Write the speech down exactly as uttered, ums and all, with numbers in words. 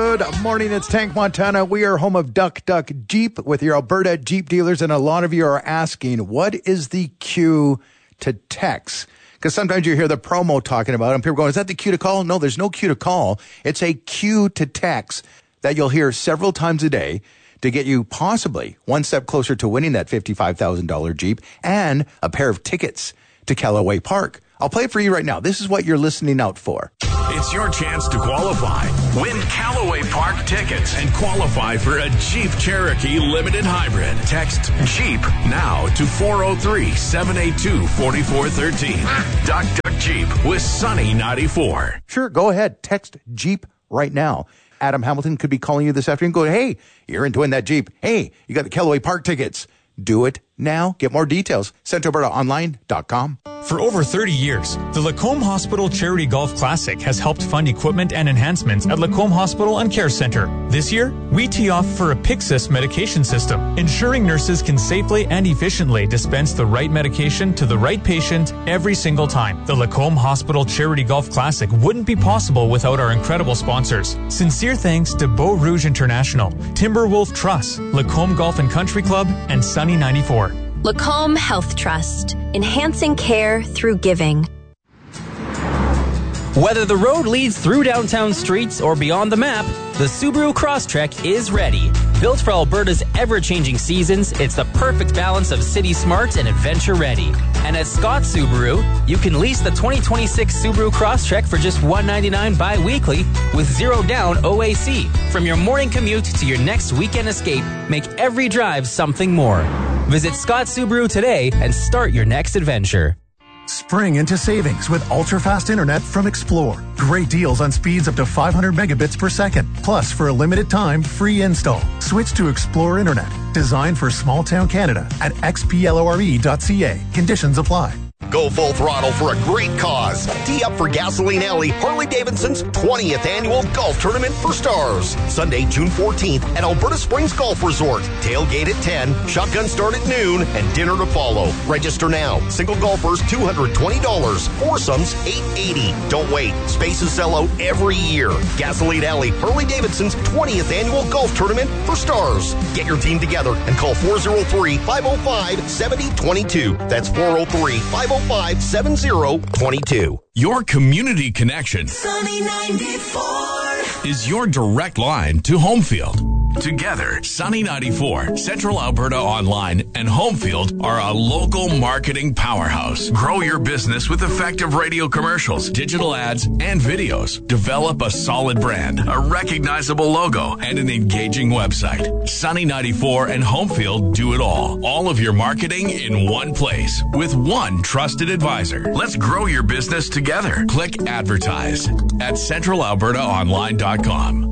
Good morning, it's Tank Montana. We are home of Duck Duck Jeep with your Alberta Jeep dealers, and a lot of you are asking, what is the cue to text? Because sometimes you hear the promo talking about it, and people going, is that the cue to call? No, there's no cue to call. It's a cue to text that you'll hear several times a day to get you possibly one step closer to winning that fifty-five thousand dollars Jeep and a pair of tickets to Callaway Park. I'll play it for you right now. This is what you're listening out for. It's your chance to qualify. Win Callaway Park tickets and qualify for a Jeep Cherokee Limited Hybrid. Text Jeep now to four oh three, seven eight two, four four one three. Duck Duck Jeep with Sunny ninety-four. Sure, go ahead. Text Jeep right now. Adam Hamilton could be calling you this afternoon going, hey, you're into winning that Jeep. Hey, you got the Callaway Park tickets. Do it now. Get more details. Central Alberta Online dot com. For over thirty years, the Lacombe Hospital Charity Golf Classic has helped fund equipment and enhancements at Lacombe Hospital and Care Centre. This year, we tee off for a Pyxis medication system, ensuring nurses can safely and efficiently dispense the right medication to the right patient every single time. The Lacombe Hospital Charity Golf Classic wouldn't be possible without our incredible sponsors. Sincere thanks to Beau Rouge International, Timberwolf Trust, Lacombe Golf and Country Club, and Sunny ninety-four. Lacombe Health Trust, enhancing care through giving. Whether the road leads through downtown streets or beyond the map, the Subaru Crosstrek is ready. Built for Alberta's ever-changing seasons, it's the perfect balance of city smart and adventure ready. And at Scott Subaru, you can lease the twenty twenty-six Subaru Crosstrek for just one hundred ninety-nine dollars bi-weekly with zero down O A C. From your morning commute to your next weekend escape, make every drive something more. Visit Scott Subaru today and start your next adventure. Spring into savings with ultra-fast internet from Explore. Great deals on speeds up to five hundred megabits per second. Plus, for a limited time, free install. Switch to Explore Internet. Designed for small-town Canada at x p l o r e dot c a. Conditions apply. Go full throttle for a great cause. Tee up for Gasoline Alley, Harley-Davidson's twentieth Annual Golf Tournament for Stars. Sunday, June fourteenth at Alberta Springs Golf Resort. Tailgate at ten, shotgun start at noon, and dinner to follow. Register now. Single golfers, two hundred twenty dollars. Foursomes, eight hundred eighty dollars. Don't wait. Spaces sell out every year. Gasoline Alley, Harley-Davidson's twentieth Annual Golf Tournament for Stars. Get your team together and call four oh three, five oh five, seven oh two two. That's four oh three, five oh five, seven oh two two. Your community connection Sunny ninety-four is your direct line to Homefield. Together, Sunny ninety-four, Central Alberta Online, and Homefield are a local marketing powerhouse. Grow your business with effective radio commercials, digital ads, and videos. Develop a solid brand, a recognizable logo, and an engaging website. Sunny ninety-four and Homefield do it all. All of your marketing in one place with one trusted advisor. Let's grow your business together. Click advertise at central alberta online dot com.